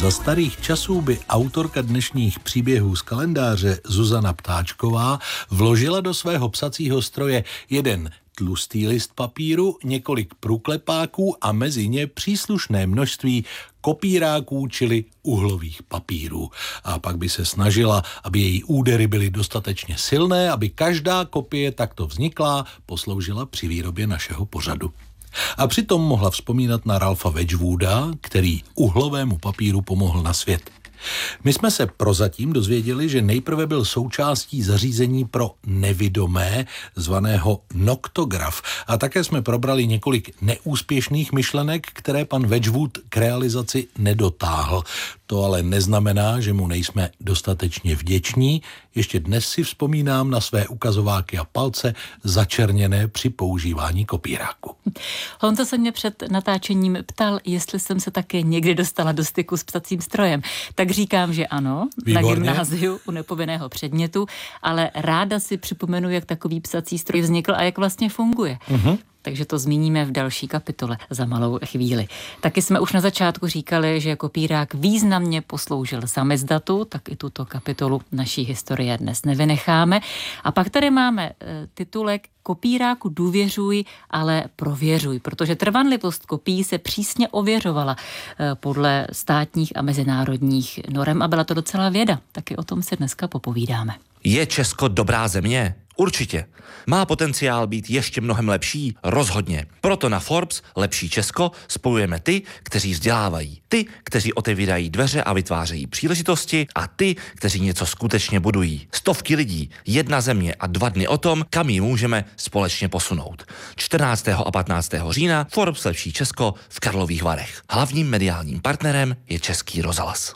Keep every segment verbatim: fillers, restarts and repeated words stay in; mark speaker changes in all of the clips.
Speaker 1: Za starých časů by autorka dnešních příběhů z kalendáře Zuzana Ptáčková vložila do svého psacího stroje jeden tlustý list papíru, několik průklepáků a mezi ně příslušné množství kopíráků, čili uhlových papírů. A pak by se snažila, aby její údery byly dostatečně silné, aby každá kopie takto vzniklá posloužila při výrobě našeho pořadu. A přitom mohla vzpomínat na Ralpha Wedgwooda, který uhlovému papíru pomohl na svět. My jsme se prozatím dozvěděli, že nejprve byl součástí zařízení pro nevidomé, zvaného noktograf. A také jsme probrali několik neúspěšných myšlenek, které pan Wedgwood k realizaci nedotáhl. To ale neznamená, že mu nejsme dostatečně vděční. Ještě dnes si vzpomínám na své ukazováky a palce začerněné při používání kopíráku.
Speaker 2: Honza se mě před natáčením ptal, jestli jsem se také někdy dostala do styku s psacím strojem. Tak říkám, že ano,
Speaker 1: Výborně.
Speaker 2: Na gymnáziu u nepovinného předmětu, ale ráda si připomenu, jak takový psací stroj vznikl a jak vlastně funguje. Uh-huh. Takže to zmíníme v další kapitole za malou chvíli. Taky jsme už na začátku říkali, že kopírák významně posloužil samizdatu, tak i tuto kapitolu naší historie dnes nevynecháme. A pak tady máme e, titulek Kopíráku důvěřuj, ale prověřuj, protože trvanlivost kopií se přísně ověřovala e, podle státních a mezinárodních norem a byla to docela věda. Taky o tom si dneska popovídáme.
Speaker 3: Je Česko dobrá země? Určitě. Má potenciál být ještě mnohem lepší? Rozhodně. Proto na Forbes Lepší Česko spojujeme ty, kteří vzdělávají, ty, kteří otevírají dveře a vytvářejí příležitosti a ty, kteří něco skutečně budují. Stovky lidí, jedna země a dva dny o tom, kam ji můžeme společně posunout. čtrnáctého a patnáctého října Forbes Lepší Česko v Karlových Varech. Hlavním mediálním partnerem je Český rozhlas.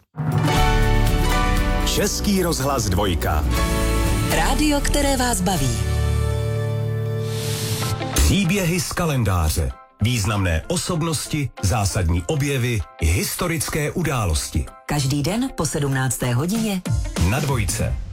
Speaker 4: Český rozhlas dvojka.
Speaker 5: Rádio, které vás baví.
Speaker 4: Příběhy z kalendáře. Významné osobnosti, zásadní objevy, historické události.
Speaker 5: Každý den po sedmnácté hodině
Speaker 4: Na dvojce.